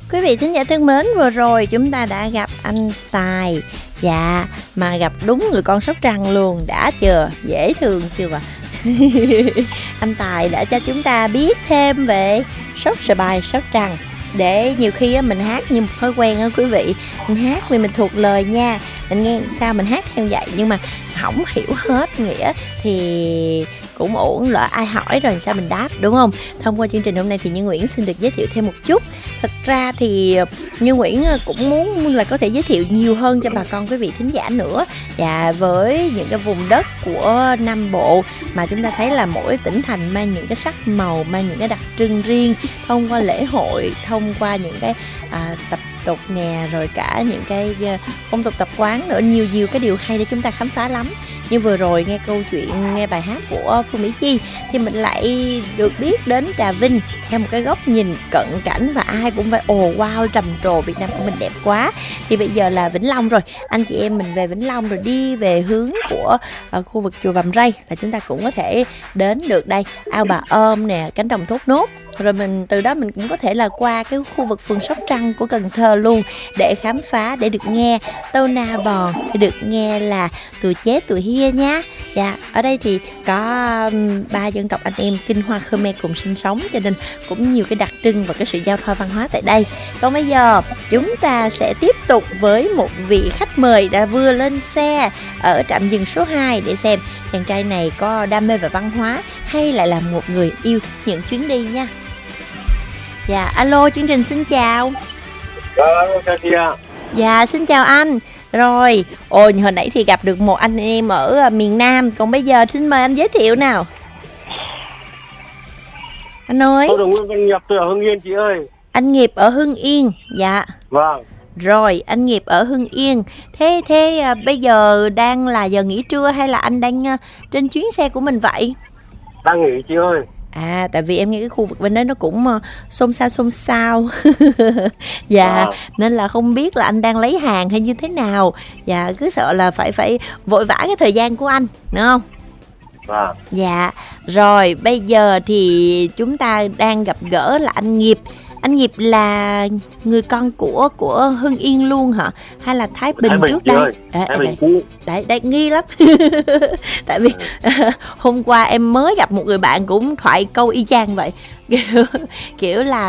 Quý vị thính giả thân mến, vừa rồi chúng ta đã gặp anh Tài. Dạ, mà gặp đúng người con Sóc Trăng luôn. Đã chưa? Dễ thương chưa ạ? Anh Tài đã cho chúng ta biết thêm về Sóc Sờ Bài Sóc Trăng. Để nhiều khi mình hát như một thói quen á quý vị. Mình hát vì mình thuộc lời nha, mình nghe sao mình hát theo vậy. Nhưng mà không hiểu hết nghĩa thì cũng ổn, lỡ ai hỏi rồi sao mình đáp, đúng không? Thông qua chương trình hôm nay thì Như Nguyễn xin được giới thiệu thêm một chút. Thật ra thì Như Nguyễn cũng muốn là có thể giới thiệu nhiều hơn cho bà con quý vị thính giả nữa. Và với những cái vùng đất của Nam Bộ mà chúng ta thấy là mỗi tỉnh thành mang những cái sắc màu, mang những cái đặc trưng riêng, thông qua lễ hội, thông qua những cái tập tục nè, rồi cả những cái phong tục tập quán nữa, nhiều cái điều hay để chúng ta khám phá lắm. Như vừa rồi nghe câu chuyện, nghe bài hát của Phương Mỹ Chi thì mình lại được biết đến Trà Vinh theo một cái góc nhìn cận cảnh, và ai cũng phải ồ wow trầm trồ Việt Nam của mình đẹp quá. Thì bây giờ là Vĩnh Long rồi, anh chị em mình về Vĩnh Long rồi đi về hướng của khu vực chùa Vàm Ray là chúng ta cũng có thể đến được đây, Ao Bà Ôm nè, cánh đồng Thốt Nốt. Rồi mình từ đó mình cũng có thể là qua cái khu vực phường Sóc Trăng của Cần Thơ luôn để khám phá, để được nghe Tâu Na Bòn, để được nghe là Tùi Chế Tùi Hia nha. Dạ, ở đây thì có 3 dân tộc anh em Kinh Hoa Khmer cùng sinh sống, cho nên cũng nhiều cái đặc trưng và cái sự giao thoa văn hóa tại đây. Còn bây giờ chúng ta sẽ tiếp tục với một vị khách mời đã vừa lên xe ở trạm dừng số 2 để xem chàng trai này có đam mê về văn hóa hay lại là một người yêu thích những chuyến đi nha. Dạ, alo, chương trình xin chào. Chào chị ạ. Dạ, xin chào anh. Rồi, hồi nãy thì gặp được một anh em ở miền Nam, còn bây giờ xin mời anh giới thiệu nào. Anh ơi. Tôi là Nguyễn Văn Nghiệp, tôi ở Hưng Yên chị ơi. Anh Nghiệp ở Hưng Yên, dạ. Vâng. Rồi, anh Nghiệp ở Hưng Yên. Thế bây giờ đang là giờ nghỉ trưa hay là anh đang trên chuyến xe của mình vậy? Đang nghỉ chị ơi. À, tại vì em nghe cái khu vực bên đó nó cũng xôn xao. Dạ, nên là không biết là anh đang lấy hàng hay như thế nào. Dạ, cứ sợ là phải vội vã cái thời gian của anh, đúng không? Dạ, rồi bây giờ thì chúng ta đang gặp gỡ là anh Nghiệp. Anh Nghiệp là người con của Hưng Yên luôn hả? Hay là Thái Bình trước đây? Thái Bình cũ. Đấy, nghi lắm. Tại vì hôm qua em mới gặp một người bạn cũng thoại câu y chang vậy. Kiểu là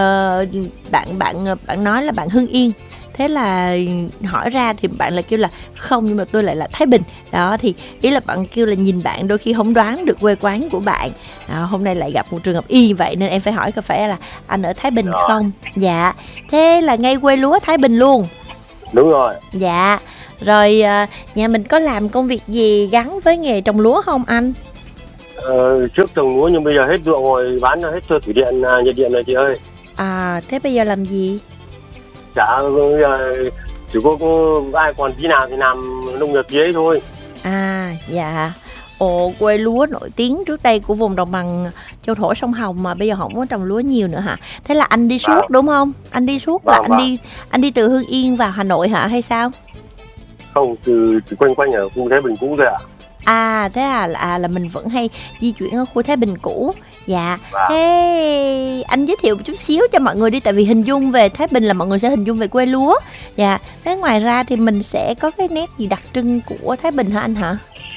bạn nói là bạn Hưng Yên. Thế là hỏi ra thì bạn lại kêu là không, nhưng mà tôi lại là Thái Bình. Đó, thì ý là bạn kêu là nhìn bạn đôi khi không đoán được quê quán của bạn. Đó, hôm nay lại gặp một trường hợp y vậy nên em phải hỏi có phải là anh ở Thái Bình không? Dạ, thế là ngay quê lúa Thái Bình luôn. Đúng rồi. Dạ, rồi nhà mình có làm công việc gì gắn với nghề trồng lúa không anh? Trước trồng lúa nhưng bây giờ hết ruộng rồi, bán hết cho thủy điện, nhiệt điện này chị ơi. À, thế bây giờ làm gì? Chả, chỉ có ai còn tí nào thì làm nông nghiệp dưới thôi. À, dạ. Ồ, quê lúa nổi tiếng trước đây của vùng đồng bằng Châu Thổ sông Hồng mà bây giờ không có trồng lúa nhiều nữa hả? Thế là anh đi suốt đúng không? Anh đi suốt là anh đi từ Hưng Yên vào Hà Nội hả hay sao? Không, từ quanh ở khu Thái Bình cũ thôi ạ. À, thế là mình vẫn hay di chuyển ở khu Thái Bình cũ. Dạ. Thế anh giới thiệu một chút xíu cho mọi người đi, tại vì hình dung về Thái Bình là mọi người sẽ hình dung về quê lúa. Dạ. Thế ngoài ra thì mình sẽ có cái nét gì đặc trưng của Thái Bình hả anh hả?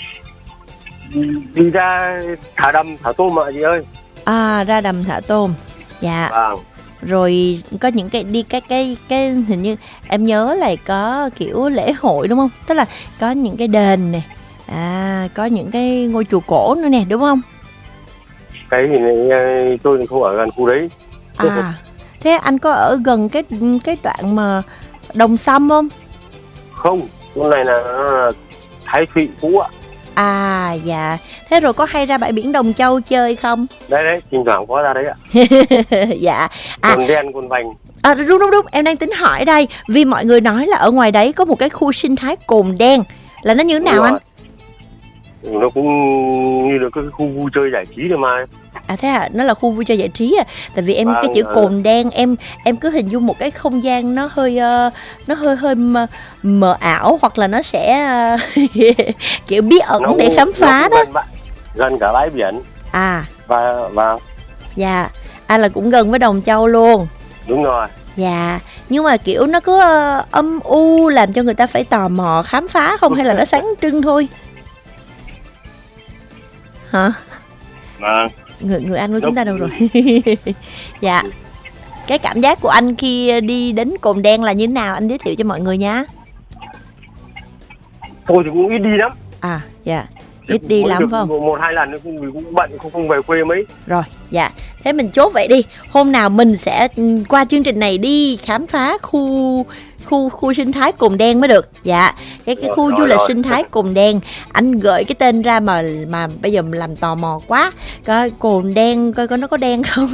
Đi ra thả đầm thả tôm ạ chị ơi. À, ra đầm thả tôm. Dạ. Vâng. Rồi có những cái đi cái hình như em nhớ là có kiểu lễ hội đúng không? Tức là có những cái đền nè. À, có những cái ngôi chùa cổ nữa nè, đúng không? Cái thì tôi không ở gần khu đấy. À, thế anh có ở gần cái đoạn mà Đồng Sâm không? Không, chỗ này là Thái Thụy cũ ạ. À, dạ. Thế rồi có hay ra bãi biển Đồng Châu chơi không? Đấy, thỉnh thoảng có ra đấy ạ. Dạ. Cồn đen, cồn vành. À, đúng, em đang tính hỏi đây. Vì mọi người nói là ở ngoài đấy có một cái khu sinh thái Cồn Đen. Là nó như thế nào anh? Nó cũng như là cái khu vui chơi giải trí thôi mà. À, thế à, nó là khu vui chơi giải trí à? Tại vì em cái chữ Cồn Đen em cứ hình dung một cái không gian nó hơi mờ ảo, hoặc là nó sẽ kiểu bí ẩn để khám phá đó. Gần cả bãi biển. À. Và dạ, là cũng gần với Đồng Châu luôn. Đúng rồi. Dạ, nhưng mà kiểu nó cứ âm u làm cho người ta phải tò mò khám phá không, hay là nó sáng trưng thôi? Hả? Vâng. Người anh của chúng ta đâu rồi? Dạ. Cái cảm giác của anh khi đi đến Cồn Đen là như thế nào? Anh giới thiệu cho mọi người nha. Tôi thì cũng ít đi lắm. À, dạ. Ít đi lắm phải không? 1-2 lần cũng bận, không về quê mấy. Rồi, dạ. Thế mình chốt vậy đi. Hôm nào mình sẽ qua chương trình này đi khám phá khu sinh thái Cồn Đen mới được. Dạ. Cái khu du lịch sinh thái Cồn Đen. Anh gợi cái tên ra mà bây giờ mình làm tò mò quá. Coi Cồn Đen coi nó có đen không.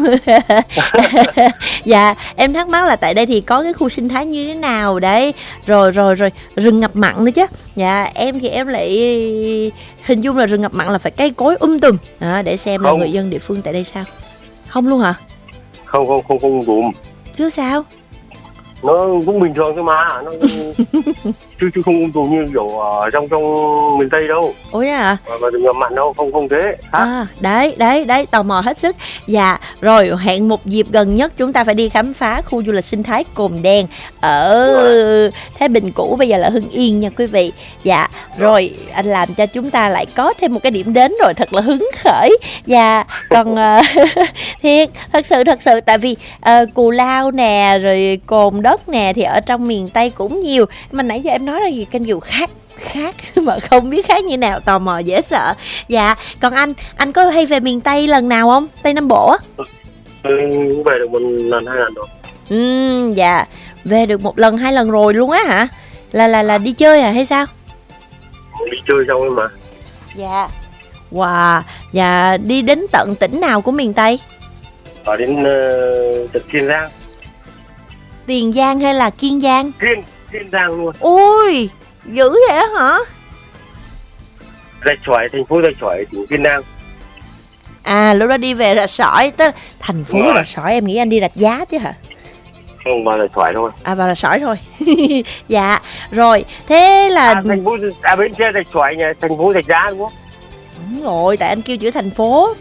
Dạ, em thắc mắc là tại đây thì có cái khu sinh thái như thế nào đấy. Rồi rừng ngập mặn nữa chứ. Dạ, em thì em lại hình dung là rừng ngập mặn là phải cây cối tùm. Để xem là người dân địa phương tại đây sao. Không luôn hả? Không gùm. Chứ sao? Nó cũng bình thường thôi mà, nó chứ không tùm như kiểu ở trong miền Tây đâu. Ôi à? Mà đừng ngập mặn đâu, không thế. Đấy, tò mò hết sức. Dạ, rồi hẹn một dịp gần nhất chúng ta phải đi khám phá khu du lịch sinh thái Cồn Đen ở Thái Bình cũ, bây giờ là Hưng Yên nha quý vị. dạ, rồi anh làm cho chúng ta lại có thêm một cái điểm đến rồi, thật là hứng khởi. Dạ, còn thiệt, thật sự tại vì Cù Lao nè, rồi Cồn Đất nè thì ở trong miền Tây cũng nhiều. Mà nãy giờ em nói là gì kênh kiểu khác mà không biết khác như nào, tò mò dễ sợ. Dạ, còn anh có hay về miền Tây lần nào không? Tây Nam Bộ á? Cũng về được 1-2 lần rồi. Dạ, về được 1-2 lần rồi luôn á hả? Là đi chơi à hay sao? Đi chơi xong rồi mà. Dạ. Wow, dạ, đi đến tận tỉnh nào của miền Tây? Ở đến tận Kiên Giang. Tiền Giang hay là Kiên Giang? Kiên Giang luôn. Ui, dữ vậy á hả? Rạch Chỏi, thành phố Rạch Chỏi, tỉnh Kiên Giang. À, lúc đó đi về Rạch Sỏi, tới thành phố Rạch Sỏi, em nghĩ anh đi Rạch Giá chứ hả? Không, vào Rạch Sỏi thôi. À, vào Rạch Sỏi thôi. Dạ, rồi, thế là... thành phố, bến xe Rạch Sỏi nhà, thành phố Rạch Giá đúng không? Đúng rồi, tại anh kêu chữ thành phố.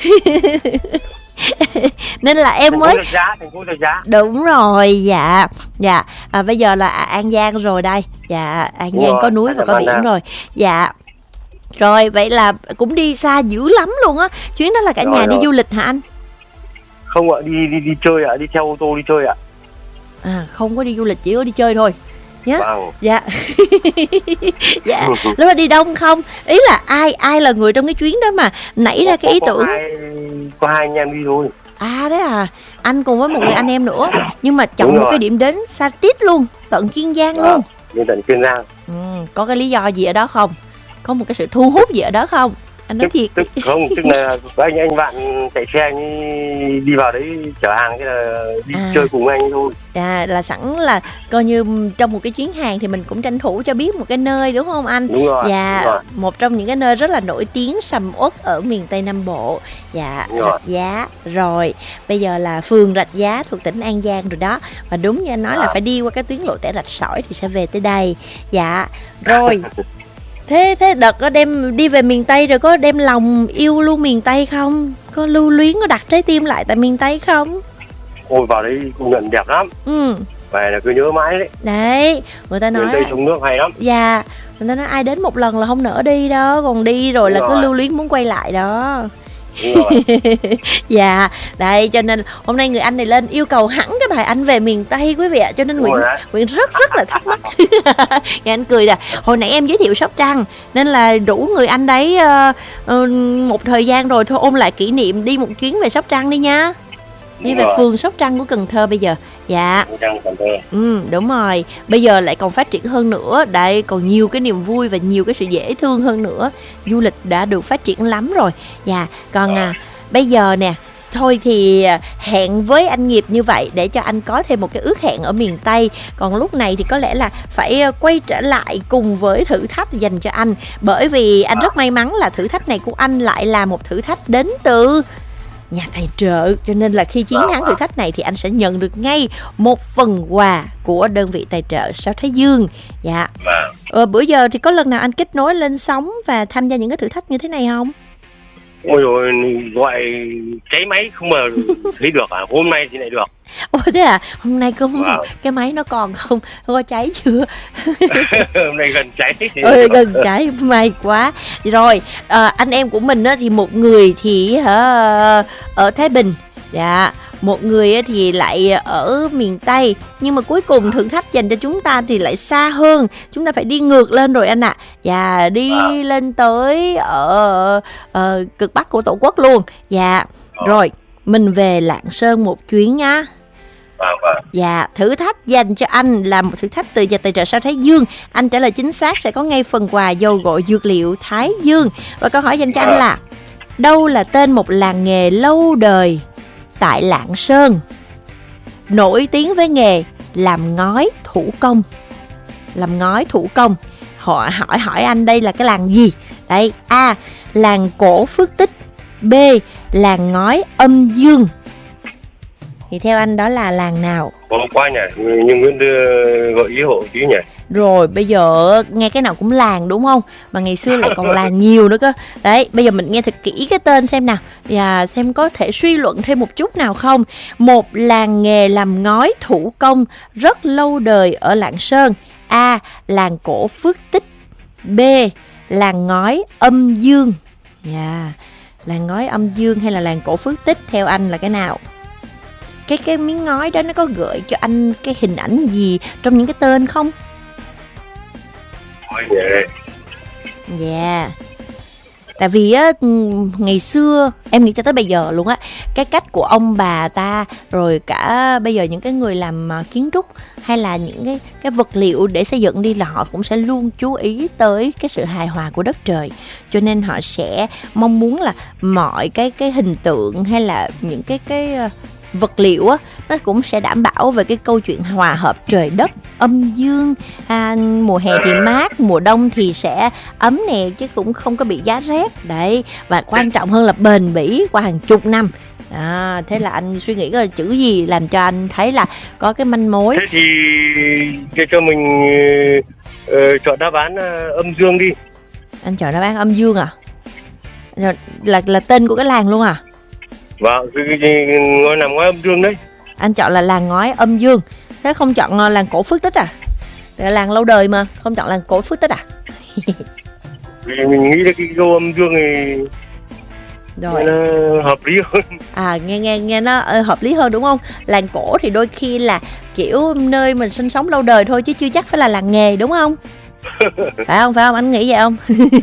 Nên là em mới thành phố Rạch Giá. Đúng rồi, dạ. Bây giờ là An Giang rồi đây. Dạ, An Giang có núi và có biển rồi. Dạ. Rồi, vậy là cũng đi xa dữ lắm luôn á. Chuyến đó là cả nhà đi du lịch hả anh? Không ạ, đi chơi ạ, đi theo ô tô đi chơi ạ. À, không có đi du lịch, chỉ có đi chơi thôi nhé. Vâng. Dạ. Dạ. Lúc đó đi đông không? Ý là ai là người trong cái chuyến đó mà nảy ra cái ý tưởng? Có hai anh em đi thôi. À đấy à, anh cùng với một người anh em nữa. Nhưng mà chọn một cái điểm đến xa tít luôn, tận Kiên Giang luôn. Đến tận Kiên Giang. Có cái lý do gì ở đó không? Có một cái sự thu hút gì ở đó không? Anh nói thiệt. Tức là có anh bạn chạy xe anh đi vào đấy chở hàng, cái là đi chơi cùng anh thôi. Là sẵn là coi như trong một cái chuyến hàng thì mình cũng tranh thủ cho biết một cái nơi, đúng không anh? Đúng rồi. Dạ, đúng rồi. Một trong những cái nơi rất là nổi tiếng sầm uất ở miền Tây Nam Bộ. Dạ, Rạch Giá. Rồi, bây giờ là phường Rạch Giá thuộc tỉnh An Giang rồi đó. Và đúng như anh nói là phải đi qua cái tuyến lộ tẻ Rạch Sỏi thì sẽ về tới đây. Dạ, rồi. Thế đợt có đem đi về miền Tây rồi có đem lòng yêu luôn miền Tây không? Có lưu luyến, có đặt trái tim lại tại miền Tây không? Ôi, vào đấy công nhận đẹp lắm. Về là cứ nhớ mãi đấy. Đấy, người ta nói miền Tây sông nước hay lắm. Dạ, người ta nói ai đến một lần là không nỡ đi đó, còn đi rồi là cứ lưu luyến muốn quay lại đó. Dạ, đây cho nên hôm nay người anh này lên yêu cầu hẳn cái bài Anh về miền Tây quý vị ạ, cho nên Nguyễn rất là thắc mắc. Nghe anh cười là hồi nãy em giới thiệu Sóc Trăng nên là rủ người anh đấy một thời gian rồi, thôi ôn lại kỷ niệm, đi một chuyến về Sóc Trăng đi nha. Đi về phường Sóc Trăng của Cần Thơ bây giờ. Dạ. Đúng rồi. Bây giờ lại còn phát triển hơn nữa. Đây còn nhiều cái niềm vui và nhiều cái sự dễ thương hơn nữa. Du lịch đã được phát triển lắm rồi. Dạ. Còn bây giờ nè, thôi thì hẹn với anh Nghiệp như vậy để cho anh có thêm một cái ước hẹn ở miền Tây. Còn lúc này thì có lẽ là phải quay trở lại cùng với thử thách dành cho anh. Bởi vì anh rất may mắn là thử thách này của anh lại là một thử thách đến từ nhà tài trợ, cho nên là khi chiến thắng thử thách này thì anh sẽ nhận được ngay một phần quà của đơn vị tài trợ Sao Thái Dương. Dạ. Bữa giờ thì có lần nào anh kết nối lên sóng và tham gia những cái thử thách như thế này không? Ôi rồi gọi cháy máy không mà thấy được à? Hôm nay thì lại được. Ủa thế à, hôm nay cũng Wow. cái máy nó còn không có cháy chưa? Hôm nay gần cháy. Gần cháy, may quá. Rồi anh em của mình á, thì một người thì ở Thái Bình, dạ, một người á thì lại ở miền Tây, nhưng mà cuối cùng thử thách dành cho chúng ta thì lại xa hơn, chúng ta phải đi ngược lên rồi anh ạ. Dạ, đi lên tới ở cực Bắc của Tổ quốc luôn. Dạ, rồi mình về Lạng Sơn một chuyến nhá. Dạ, thử thách dành cho anh là một thử thách từ nhà tài trợ sao Thái Dương. Anh trả lời chính xác sẽ có ngay phần quà dầu gội dược liệu Thái Dương. Và câu hỏi dành cho anh là: đâu là tên một làng nghề lâu đời tại Lạng Sơn, nổi tiếng với nghề làm ngói thủ công? Làm ngói thủ công. Hỏi anh đây là cái làng gì? Đây, A. Làng cổ Phước Tích. B. Làng ngói Âm Dương. Thì theo anh đó là làng nào? Hôm qua nhỉ, nhưng Nguyễn đưa gợi ý hộ chứ nhỉ. Rồi bây giờ nghe cái nào cũng làng đúng không? Mà ngày xưa lại còn làng nhiều nữa cơ. Đấy, bây giờ mình nghe thật kỹ cái tên xem nào, và xem có thể suy luận thêm một chút nào không. Một làng nghề làm ngói thủ công rất lâu đời ở Lạng Sơn. A. Làng cổ Phước Tích. B. Làng ngói Âm Dương. Dạ, làng ngói Âm Dương hay là làng cổ Phước Tích, theo anh là cái nào? Cái miếng ngói đó nó có gợi cho anh cái hình ảnh gì trong những cái tên không? Dạ. Tại vì á, ngày xưa em nghĩ cho tới bây giờ luôn á, cái cách của ông bà ta, rồi cả bây giờ những cái người làm kiến trúc hay là những cái vật liệu để xây dựng đi, là họ cũng sẽ luôn chú ý tới cái sự hài hòa của đất trời. Cho nên họ sẽ mong muốn là mọi cái hình tượng hay là những cái vật liệu á, nó cũng sẽ đảm bảo về cái câu chuyện hòa hợp trời đất âm dương. Mùa hè thì mát, mùa đông thì sẽ ấm nè, chứ cũng không có bị giá rét đấy. Và quan trọng hơn là bền bỉ qua hàng chục năm. Thế là anh suy nghĩ là chữ gì làm cho anh thấy là có cái manh mối. Thế thì cho mình chọn đáp án Âm Dương đi. Anh chọn đáp án Âm Dương à? Là tên của cái làng luôn à? Vâng, ngôi nằm ngói Âm Dương đấy. Anh chọn là làng ngói Âm Dương. Thế không chọn làng cổ Phước Tích à? Là làng lâu đời mà, không chọn làng cổ Phước Tích à? Vì mình nghĩ là cái câu Âm Dương thì rồi nó hợp lý hơn. Nghe nó hợp lý hơn đúng không? Làng cổ thì đôi khi là kiểu nơi mình sinh sống lâu đời thôi, chứ chưa chắc phải là làng nghề đúng không? Phải không? Anh nghĩ vậy không?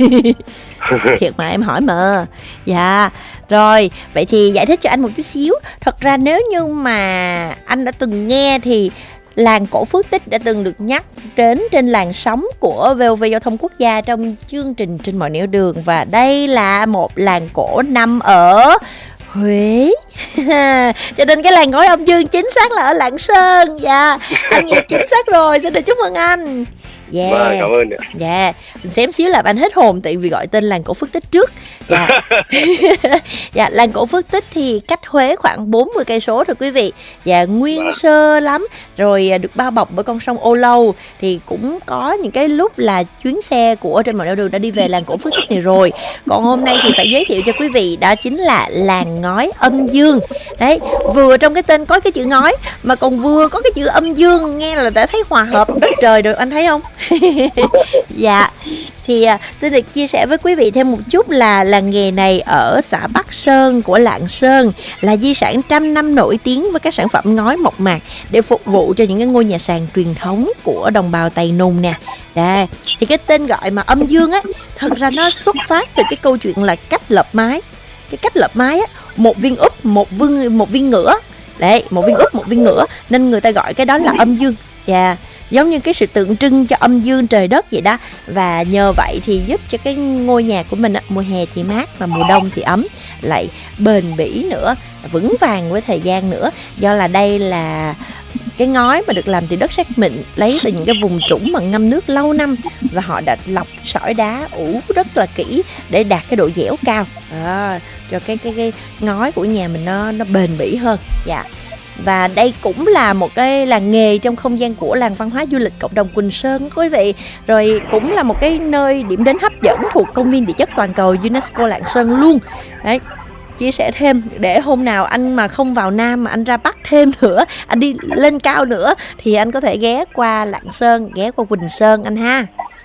Thiệt mà, em hỏi mà. Dạ. Rồi, vậy thì giải thích cho anh một chút xíu. Thật ra nếu như mà anh đã từng nghe thì làng cổ Phước Tích đã từng được nhắc đến trên làn sóng của VOV Giao thông Quốc gia trong chương trình Trên Mọi Nẻo Đường. Và đây là một làng cổ nằm ở Huế. Cho nên cái làng ngói Âm Dương chính xác là ở Lạng Sơn. Dạ, anh nghe chính xác rồi, xin được chúc mừng anh. Dạ, cảm ơn ạ. Dạ, mình xém xíu làm anh hết hồn tại vì gọi tên làng cổ Phước Tích trước. Dạ. Dạ, làng cổ Phước Tích thì cách Huế khoảng 40 cây số thôi quý vị. Dạ, nguyên sơ lắm. Rồi được bao bọc bởi con sông Ô Lâu. Thì cũng có những cái lúc là chuyến xe của Trên Mọi Nẻo Đường đã đi về làng cổ Phước Tích này rồi. Còn hôm nay thì phải giới thiệu cho quý vị, đó chính là làng ngói Âm Dương. Đấy, vừa trong cái tên có cái chữ ngói mà còn vừa có cái chữ âm dương, nghe là đã thấy hòa hợp đất trời rồi, anh thấy không? Dạ, thì xin được chia sẻ với quý vị thêm một chút là làng nghề này ở xã Bắc Sơn của Lạng Sơn là di sản trăm năm nổi tiếng với các sản phẩm ngói mộc mạc để phục vụ cho những cái ngôi nhà sàn truyền thống của đồng bào Tày Nùng nè. Đây, thì cái tên gọi mà Âm Dương á, thật ra nó xuất phát từ cái câu chuyện là cách lợp mái. Cái cách lợp mái á, một viên úp, một viên ngửa. Đấy, một viên úp, một viên ngửa, nên người ta gọi cái đó là Âm Dương. Dạ, giống như cái sự tượng trưng cho âm dương trời đất vậy đó. Và nhờ vậy thì giúp cho cái ngôi nhà của mình á, mùa hè thì mát mà mùa đông thì ấm, lại bền bỉ nữa, vững vàng với thời gian nữa. Do là đây là cái ngói mà được làm từ đất sét mịn, lấy từ những cái vùng trũng mà ngâm nước lâu năm, và họ đã lọc sỏi đá ủ rất là kỹ để đạt cái độ dẻo cao, cho cái ngói của nhà mình nó bền bỉ hơn. Dạ. Và đây cũng là một cái làng nghề trong không gian của làng văn hóa du lịch cộng đồng Quỳnh Sơn quý vị. Rồi cũng là một cái nơi điểm đến hấp dẫn thuộc công viên địa chất toàn cầu UNESCO Lạng Sơn luôn. Đấy. chia sẻ thêm để hôm nào anh mà không vào Nam mà anh ra Bắc thêm nữa, anh đi lên cao nữa thì anh có thể ghé qua Lạng Sơn, ghé qua Quỳnh Sơn anh ha.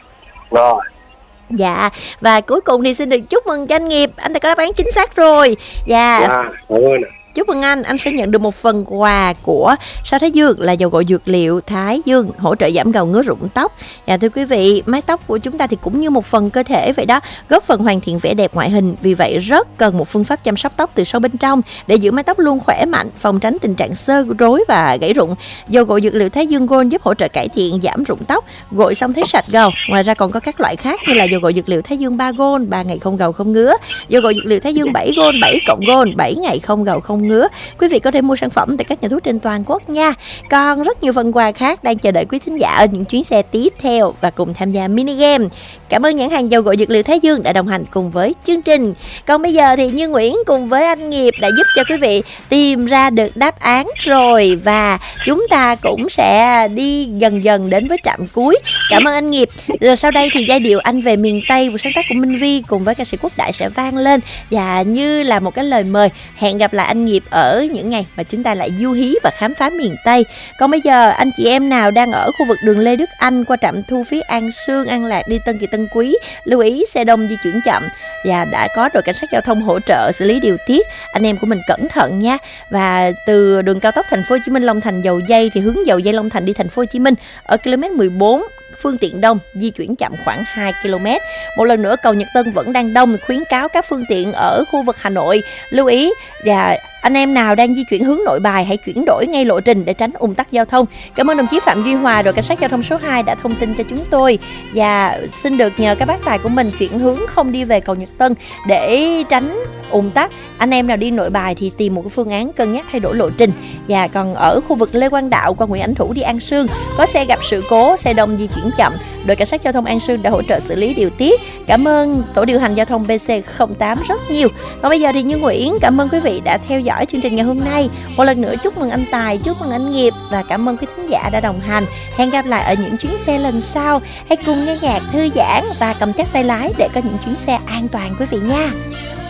Rồi. Dạ, và cuối cùng thì xin được chúc mừng cho anh Nghiệp, anh đã có đáp án chính xác rồi. Dạ, Cảm ơn ạ. chúc mừng anh sẽ nhận được một phần quà của Sao Thái Dương là dầu gội dược liệu Thái Dương hỗ trợ giảm gầu ngứa rụng tóc. Dạ thưa quý vị, mái tóc của chúng ta thì cũng như một phần cơ thể vậy đó, góp phần hoàn thiện vẻ đẹp ngoại hình. Vì vậy rất cần một phương pháp chăm sóc tóc từ sâu bên trong để giữ mái tóc luôn khỏe mạnh, phòng tránh tình trạng xơ rối và gãy rụng. Dầu gội dược liệu Thái Dương Gold giúp hỗ trợ cải thiện giảm rụng tóc, gội xong thấy sạch gầu. Ngoài ra còn có các loại khác như là dầu gội dược liệu Thái Dương 3 Gold 3 ngày không gầu không ngứa, dầu gội dược liệu Thái Dương 7 Gold 7 cộng Gold 7 ngày không gầu không ngứa. Quý vị có thể mua sản phẩm tại các nhà thuốc trên toàn quốc nha. Còn rất nhiều phần quà khác đang chờ đợi quý thính giả ở những chuyến xe tiếp theo và cùng tham gia mini game. Cảm ơn nhãn hàng dầu gội dược liệu Thái Dương đã đồng hành cùng với chương trình. Còn bây giờ thì Như Nguyễn cùng với anh Nghiệp đã giúp cho quý vị tìm ra được đáp án rồi, và chúng ta cũng sẽ đi dần dần đến với trạm cuối. Cảm ơn anh Nghiệp. Rồi sau đây thì giai điệu Anh Về Miền Tây của sáng tác của Minh Vi cùng với ca sĩ Quốc Đại sẽ vang lên, và như là một cái lời mời hẹn gặp lại anh Nghiệp ở những ngày mà chúng ta lại du hí và khám phá miền Tây. Còn bây giờ anh chị em nào đang ở khu vực đường Lê Đức Anh qua trạm thu phí An Sương, An Lạc đi Tân Kỳ Tân Quý, lưu ý xe đông di chuyển chậm, và đã có đội cảnh sát giao thông hỗ trợ xử lý điều tiết. Anh em của mình cẩn thận nha. Và từ đường cao tốc Thành phố Hồ Chí Minh Long Thành Dầu Giây thì hướng Dầu Giây Long Thành đi Thành phố Hồ Chí Minh ở km 14 phương tiện đông, di chuyển chậm khoảng 2 km. Một lần nữa, cầu Nhật Tân vẫn đang đông, khuyến cáo các phương tiện ở khu vực Hà Nội lưu ý. Và anh em nào đang di chuyển hướng Nội Bài hãy chuyển đổi ngay lộ trình để tránh ùn tắc giao thông. Cảm ơn đồng chí Phạm Duy Hòa, đội cảnh sát giao thông số 2 đã thông tin cho chúng tôi, và xin được nhờ các bác tài của mình chuyển hướng không đi về cầu Nhật Tân để tránh ùn tắc. Anh em nào đi Nội Bài thì tìm một cái phương án cân nhắc thay đổi lộ trình. Và còn ở khu vực Lê Quang Đạo qua Nguyễn Ánh Thủ đi An Sương, có xe gặp sự cố, xe đông di chuyển chậm, đội cảnh sát giao thông An Sương đã hỗ trợ xử lý điều tiết. Cảm ơn tổ điều hành giao thông BC08 rất nhiều. Còn bây giờ thì Như Nguyễn cảm ơn quý vị đã theo dõi chương trình ngày hôm nay. Một lần nữa chúc mừng anh Tài, chúc mừng anh Nghiệp, và cảm ơn quý thính giả đã đồng hành. Hẹn gặp lại ở những chuyến xe lần sau. Hãy cùng nghe nhạc thư giãn và cầm chắc tay lái để có những chuyến xe an toàn quý vị nha.